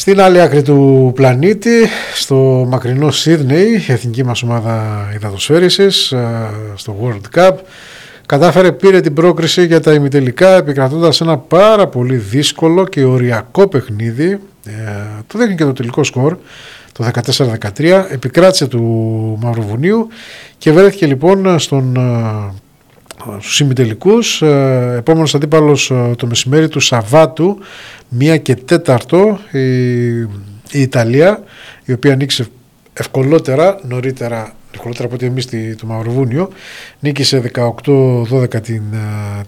Στην άλλη άκρη του πλανήτη, στο μακρινό Σίδνεϊ, η εθνική μας ομάδα υδατοσφαίρισης στο World Cup πήρε την πρόκριση για τα ημιτελικά, επικρατώντας ένα πάρα πολύ δύσκολο και οριακό παιχνίδι. Το δείχνει και το τελικό σκορ, το 14-13, επικράτησε του Μαυροβουνίου και βρέθηκε λοιπόν στους ημιτελικούς. Επόμενος αντίπαλος το μεσημέρι του Σαββάτου 1:04 η Ιταλία, η οποία νίκησε νωρίτερα από ότι εμείς το Μαυροβούνιο, νίκησε 18-12 την